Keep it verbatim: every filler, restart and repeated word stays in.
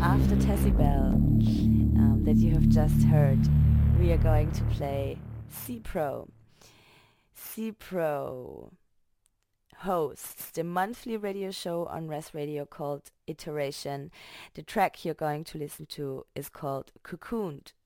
After Tessie Bell, um, that you have just heard, we are going to play C-Pro. C-Pro hosts the monthly radio show on Res Radio called Iteration. The track you're going to listen to is called Cocooned.